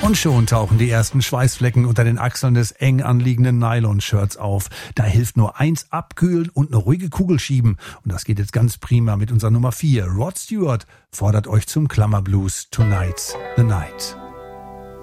Und schon tauchen die ersten Schweißflecken unter den Achseln des eng anliegenden Nylon-Shirts auf. Da hilft nur eins: abkühlen und eine ruhige Kugel schieben. Und das geht jetzt ganz prima mit unserer Nummer 4. Rod Stewart fordert euch zum Klammerblues Tonight's the Night.